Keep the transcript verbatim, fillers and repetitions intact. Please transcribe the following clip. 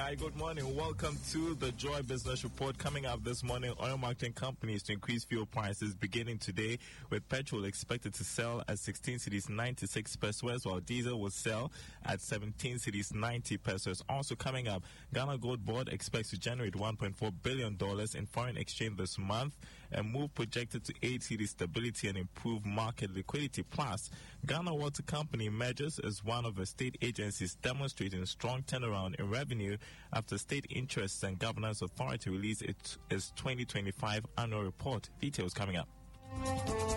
Hi, good morning. Welcome to the Joy Business Report. Coming up this morning, oil marketing companies to increase fuel prices beginning today, with petrol expected to sell at sixteen cedis ninety-six pesos, while diesel will sell at seventeen cedis ninety pesos. Also coming up, Ghana Gold Board expects to generate one point four billion dollars in foreign exchange this month, a move projected to aid cedi stability and improve market liquidity. Plus, Ghana Water Company merges as one of the state agencies, demonstrating strong turnaround in revenue after State Interests and Governance Authority released its, its twenty twenty-five annual report. Details coming up.